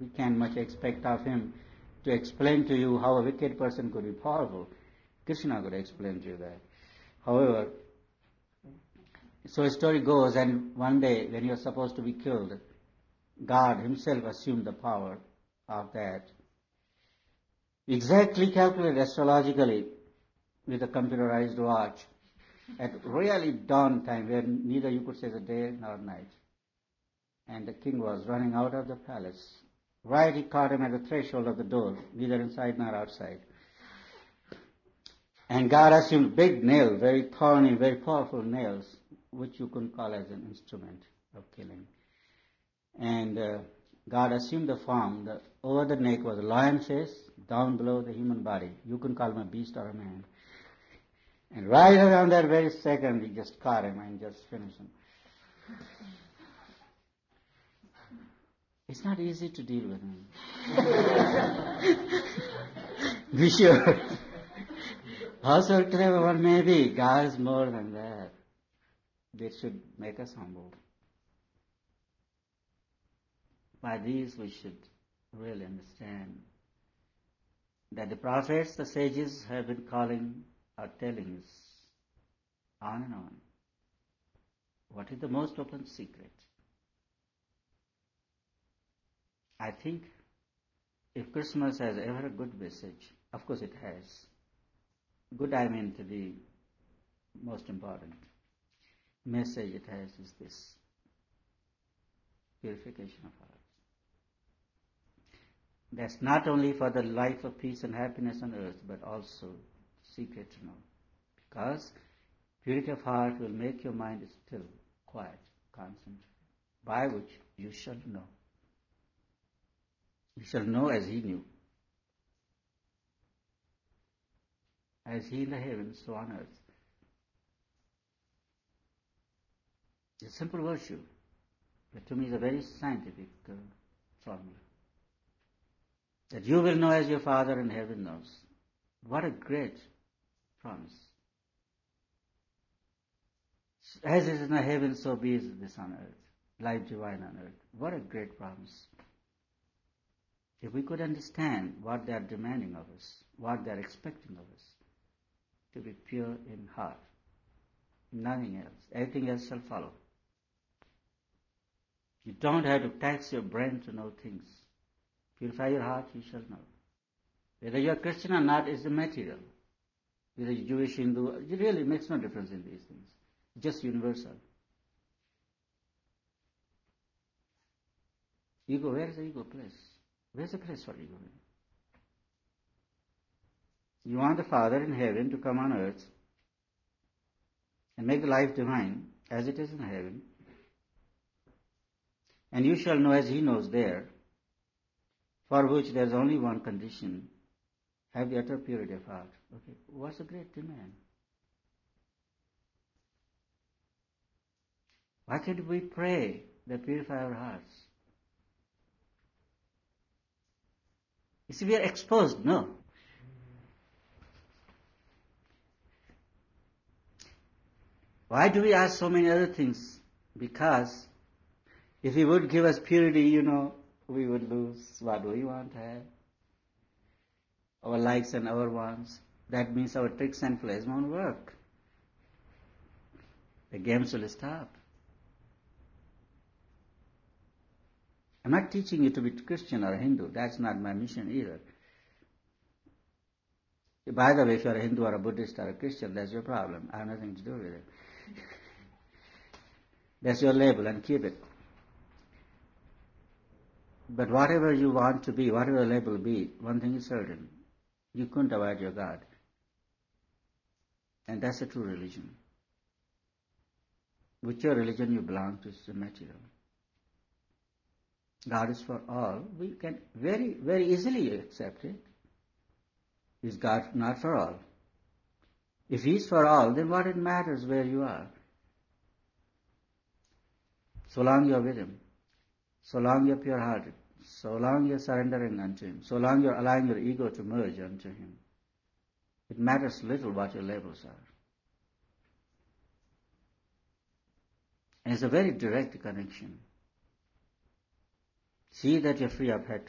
We can't much expect of him to explain to you how a wicked person could be powerful. Krishna could explain to you that. However, so a story goes, and one day when you are supposed to be killed, God himself assumed the power of that. Exactly calculated astrologically with a computerized watch at really dawn time where neither you could say the day nor night. And the king was running out of the palace. Right, he caught him at the threshold of the door, neither inside nor outside. And God assumed big nails, very thorny, very powerful nails, which you couldn't call as an instrument of killing. And God assumed the form. Over the neck was a lion face, down below the human body. You couldn't call him a beast or a man. And right around that very second, he just caught him and just finished him. It's not easy to deal with him. Be sure. Howsoever clever one may be, God is more than that. This should make us humble. By these we should really understand that the prophets, the sages have been calling or telling us on and on. What is the most open secret? I think if Christmas has ever a good message, of course it has. Good, I mean, to the most important message it has is this: purification of heart. That's not only for the life of peace and happiness on earth, but also secret to know. Because purity of heart will make your mind still, quiet, concentrated, by which you shall know. You shall know as he knew. As he in the heavens, so on earth. It's a simple virtue, but to me it's a very scientific formula. That you will know as your Father in heaven knows. What a great promise. As is in the heavens, so be is this on earth. Life divine on earth. What a great promise. If we could understand what they are demanding of us, what they are expecting of us, to be pure in heart, nothing else. Everything else shall follow. You don't have to tax your brain to know things. Purify your heart, you shall know. Whether you are Christian or not is immaterial. Whether you're Jewish, Hindu, it really makes no difference in these things. It's just universal. Ego, where is the ego place? Where's the place for ego? You want the Father in heaven to come on earth and make the life divine as it is in heaven. And you shall know as he knows there, for which there is only one condition: have the utter purity of heart. Okay, what's the great demand? Why can't we pray that purify our hearts? You see, we are exposed, no? Why do we ask so many other things? Because if he would give us purity, we would lose what we want to have. Our likes and our wants. That means our tricks and plays won't work. The games will stop. I'm not teaching you to be Christian or Hindu. That's not my mission either. By the way, if you're a Hindu or a Buddhist or a Christian, that's your problem. I have nothing to do with it. That's your label, and keep it. But whatever you want to be, whatever label be, one thing is certain: you couldn't avoid your God. And that's a true religion. Which your religion you belong to is immaterial. God is for all. We can very, very easily accept it. Is God not for all? If He is for all, then what it matters where you are? So long you are with Him, so long you are pure-hearted, so long you are surrendering unto Him, so long you are allowing your ego to merge unto Him, it matters little what your labels are. And it's a very direct connection. See that you're free of